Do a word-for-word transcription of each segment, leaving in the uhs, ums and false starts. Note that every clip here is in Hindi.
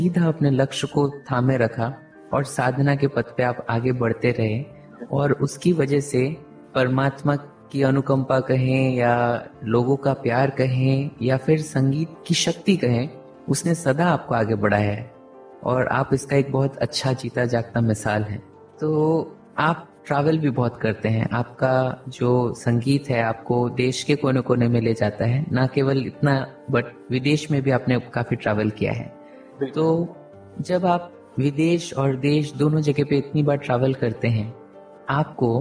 सीधा अपने लक्ष्य को थामे रखा और साधना के पथ पे आप आगे बढ़ते रहे, और उसकी वजह से परमात्मा की अनुकंपा कहें या लोगों का प्यार कहें या फिर संगीत की शक्ति कहें, उसने सदा आपको आगे बढ़ाया है और आप इसका एक बहुत अच्छा जीता जागता मिसाल है। तो आप ट्रैवल भी बहुत करते हैं, आपका जो संगीत है आपको देश के कोने कोने में ले जाता है, ना केवल इतना बट विदेश में भी आपने काफी ट्रैवल किया है। तो जब आप विदेश और देश दोनों जगह पे इतनी बार ट्रैवल करते हैं, आपको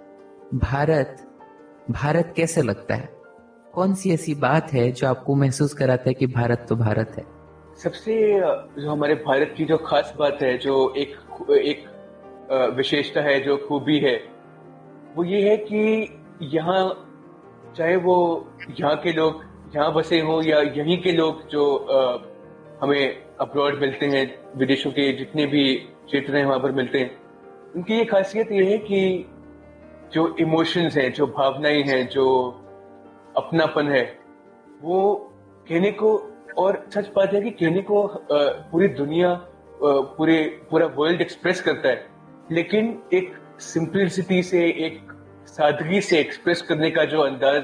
भारत भारत कैसे लगता है? कौन सी ऐसी बात है जो आपको महसूस कराता है कि भारत तो भारत है? सबसे जो हमारे भारत की जो खास बात है, जो एक एक विशेषता है, जो खूबी है, वो ये है कि यहाँ चाहे वो यहाँ के लोग यहाँ बसे हो या यहीं के लोग जो आ, हमें अब्रॉड मिलते हैं, विदेशों के जितने भी क्षेत्र हैं वहां पर मिलते हैं, उनकी ये खासियत ये है कि जो इमोशंस हैं, जो भावनाएं हैं, जो अपनापन है, वो कहने को, और सच बात है कि कहने को पूरी दुनिया, पूरे पूरा वर्ल्ड एक्सप्रेस करता है, लेकिन एक सिंपलिसिटी से, एक सादगी से एक्सप्रेस करने का जो अंदाज,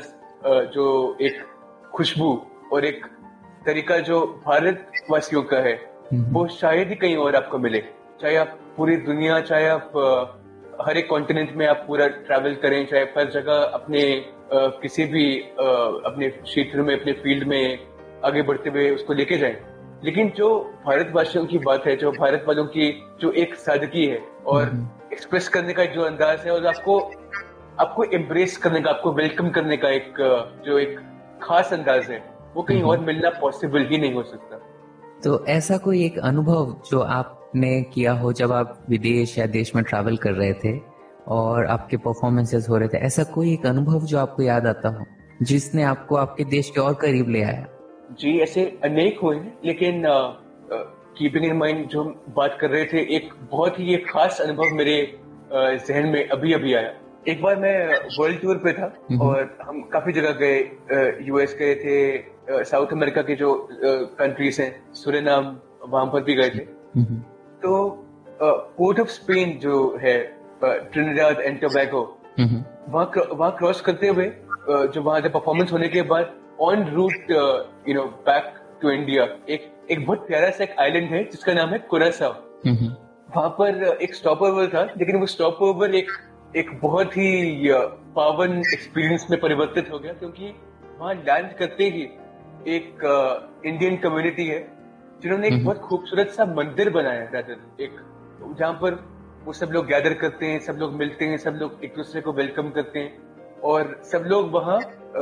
जो एक खुशबू और एक तरीका जो भारतवासियों का है, वो शायद ही कहीं और आपको मिले। चाहे आप पूरी दुनिया, चाहे आप हर एक कॉन्टिनेंट में आप पूरा ट्रैवल करें, चाहे हर जगह अपने आ, किसी भी आ, अपने क्षेत्र में, अपने फील्ड में आगे बढ़ते हुए उसको लेके जाएं, लेकिन जो भारतवासियों की बात है, जो भारत वालों की जो एक सादगी है और एक्सप्रेस करने का जो अंदाज है, और आपको आपको एम्ब्रेस करने का, आपको वेलकम करने का एक जो एक खास अंदाज है, वो कहीं और मिलना पॉसिबल ही नहीं हो सकता। तो ऐसा कोई एक अनुभव जो आपने किया हो जब आप विदेश या देश में ट्रैवल कर रहे थे और आपके परफॉर्मेंसेस हो रहे थे, ऐसा कोई एक अनुभव जो आपको याद आता हो जिसने आपको आपके देश के और करीब ले आया? जी, ऐसे अनेक हुए हैं, लेकिन कीपिंग इन माइंड जो हम बात कर रहे थे, एक बहुत ही एक खास अनुभव मेरे जहन में अभी अभी आया। एक बार मैं वर्ल्ड टूर पे था और हम काफी जगह गए, यूएस गए थे, साउथ अमेरिका के जो कंट्रीज हैं, सुरिनाम, वहां पर भी गए थे। तो पोर्ट ऑफ स्पेन जो है, ट्रिनिडाद एंड टोबैगो, वहां वहां क्रॉस करते हुए, जो वहां से परफॉर्मेंस होने के बाद on root you know back to India, एक एक बहुत प्यारा सा एक आइलैंड है जिसका नाम है कुरासाओ। वहां पर एक स्टॉप ओवर था, लेकिन वो स्टॉप ओवर एक एक बहुत ही पावन एक्सपीरियंस में परिवर्तित हो गया, क्योंकि वहां लैंड करते ही एक इंडियन uh, कम्युनिटी है जिन्होंने एक बहुत खूबसूरत सा मंदिर बनाया है, रादर एक, जहां पर वो सब लोग गैदर करते हैं, सब लोग मिलते हैं, सब लोग एक दूसरे को वेलकम करते हैं, और सब लोग वहां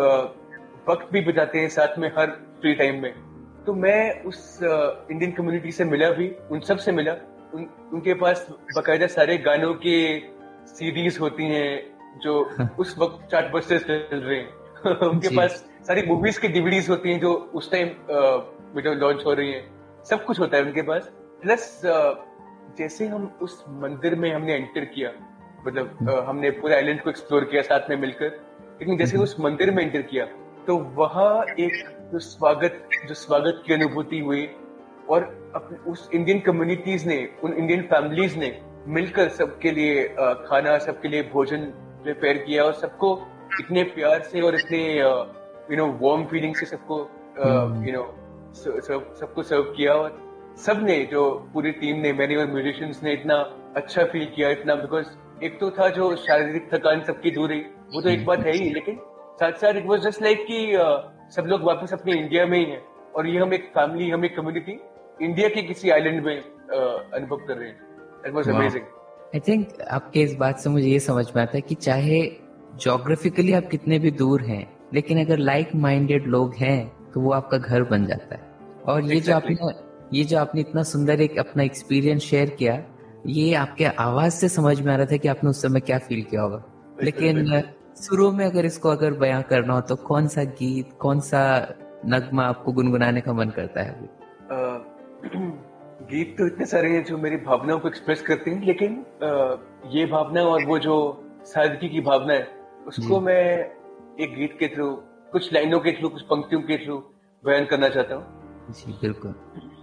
वक्त भी बिताते हैं साथ में हर फ्री टाइम में। तो मैं उस इंडियन कम्युनिटी से मिला भी, उन सब से मिला। उन, उनके पास बाकायदा सारे गानों के सीडीज होती हैं जो उस वक्त चार्टबस्टर्स चल रहे हैं उनके पास सारी मूवीज की डीवीडीज होती हैं जो उस टाइम वीडियो लॉन्च हो रही हैं, सब कुछ होता है उनके पास। प्लस जैसे हम उस मंदिर में हमने एंटर किया, मतलब हमने पूरे आइलैंड को एक्सप्लोर किया साथ में मिलकर, लेकिन जैसे उस मंदिर में एंटर किया तो वहां एक जो स्वागत जो स्वागत की अनुभूति हुई, और अपने उस इंडियन कम्युनिटीज ने, उन इंडियन फैमिलीज ने मिलकर सबके लिए खाना, सबके लिए भोजन प्रिपेयर किया, और सबको इतने प्यार से और इतने यू नो वार्म फीलिंग से सबको यू नो सबको सर्व किया। और सबने, जो पूरी टीम ने, मैंने और म्यूजिशियंस ने इतना अच्छा फील किया, इतना, बिकॉज एक तो था जो शारीरिक थकान सबकी दूर हुई, वो तो एक बात है ही, लेकिन साथ साथ इट वाज जस्ट लाइक कि सब लोग वापस अपने इंडिया में ही हैं, और ये हम एक फैमिली, हम एक कम्युनिटी इंडिया के किसी आइलैंड में अनुभव कर रहे हैं। It was amazing. I think आपके इस बात से मुझे ये समझ में आता है कि चाहे ज्योग्राफिकली आप कितने भी दूर हैं, लेकिन अगर लाइक माइंडेड लोग हैं तो वो आपका घर बन जाता है। और ये exactly. जो आपने ये जो आपने इतना सुंदर एक अपना एक्सपीरियंस शेयर किया, ये आपके आवाज से समझ में आ रहा था कि आपने उस समय क्या फील किया होगा। लेकिन शुरू में अगर इसको अगर बयां करना हो तो कौन सा गीत, कौन सा नगमा आपको गुनगुनाने का मन करता है अभी? uh, गीत तो इतने सारे हैं जो मेरी भावनाओं को एक्सप्रेस करते हैं, लेकिन uh, ये भावना और वो जो सादगी की भावना है, उसको मैं एक गीत के थ्रू, कुछ लाइनों के थ्रू, कुछ पंक्तियों के थ्रू बयान करना चाहता हूँ। जी बिल्कुल।